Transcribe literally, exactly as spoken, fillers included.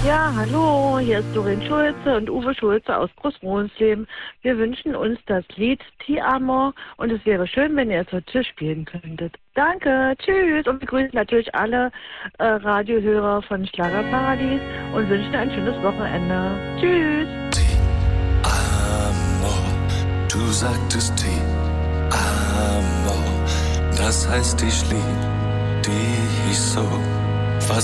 Ja, hallo, hier ist Doreen Schulze und Uwe Schulze aus Großrohnsleben. Wir wünschen uns das Lied Ti Amo und es wäre schön, wenn ihr es heute spielen könntet. Danke, tschüss und wir grüßen natürlich alle äh, Radiohörer von Schlagerparadies und wünschen ein schönes Wochenende. Tschüss. Ti Amo, du sagtest Ti Amo, das heißt ich lieb dich so.